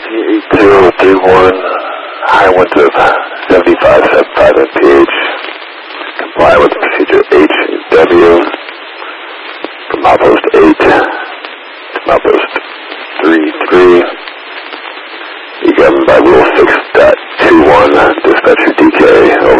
8031, high winds of 75 mph. Comply with procedure HW from outpost 8 to outpost 33. You governed by rule 6.21, dispatcher DK, over.